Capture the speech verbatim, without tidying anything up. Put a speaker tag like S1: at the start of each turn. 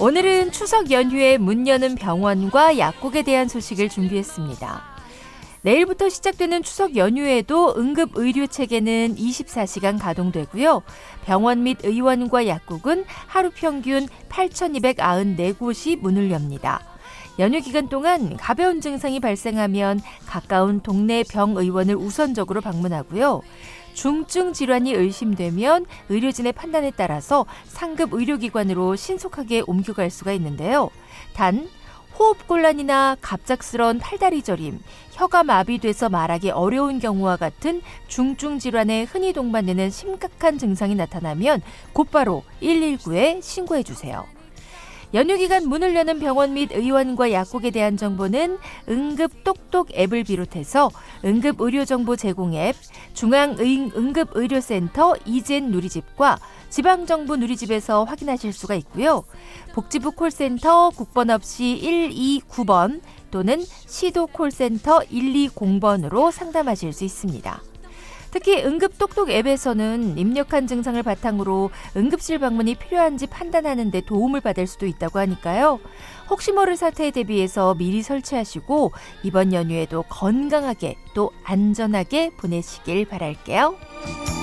S1: 오늘은 추석 연휴에 문 여는 병원과 약국에 대한 소식을 준비했습니다. 내일부터 시작되는 추석 연휴에도 응급의료체계는 이십사 시간 가동되고요. 병원 및 의원과 약국은 하루 평균 팔천이백구십사 곳이 문을 엽니다. 연휴 기간 동안 가벼운 증상이 발생하면 가까운 동네 병의원을 우선적으로 방문하고요. 중증 질환이 의심되면 의료진의 판단에 따라서 상급 의료기관으로 신속하게 옮겨갈 수가 있는데요. 단 호흡곤란이나 갑작스러운 팔다리 저림, 혀가 마비돼서 말하기 어려운 경우와 같은 중증 질환에 흔히 동반되는 심각한 증상이 나타나면 곧바로 일일구에 신고해주세요. 연휴 기간 문을 여는 병원 및 의원과 약국에 대한 정보는 응급 똑똑 앱을 비롯해서 응급의료정보 제공 앱, 중앙응급의료센터 이젠 누리집과 지방정부 누리집에서 확인하실 수가 있고요. 복지부 콜센터 국번 없이 일이구 번 또는 시도 콜센터 일이공 번으로 상담하실 수 있습니다. 특히 응급똑똑 앱에서는 입력한 증상을 바탕으로 응급실 방문이 필요한지 판단하는 데 도움을 받을 수도 있다고 하니까요. 혹시 모를 사태에 대비해서 미리 설치하시고 이번 연휴에도 건강하게 또 안전하게 보내시길 바랄게요.